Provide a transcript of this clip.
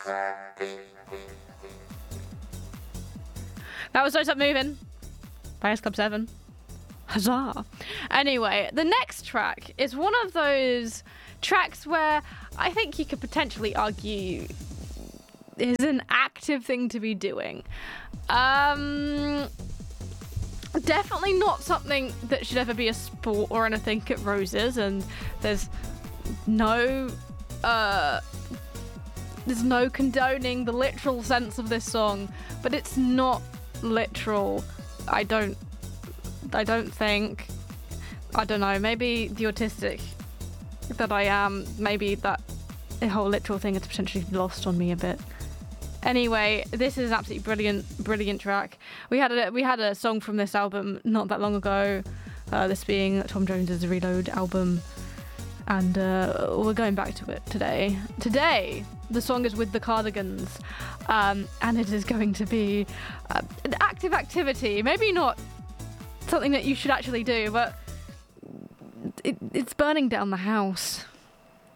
That was Don't Stop Moving by S Club 7. Huzzah. Anyway, the next track is one of those tracks where I think you could potentially argue is an active thing to be doing. Definitely not something that should ever be a sport or anything at Roses, and there's no condoning the literal sense of this song, but it's not literal. I don't think. I don't know, maybe the autistic that I am, maybe that the whole literal thing is potentially lost on me a bit. Anyway, this is an absolutely brilliant track. We had a song from this album not that long ago, this being Tom Jones's Reload album, and we're going back to it today. Today, the song is with the Cardigans, and it is going to be an active activity. Maybe not something that you should actually do, but it's burning down the house.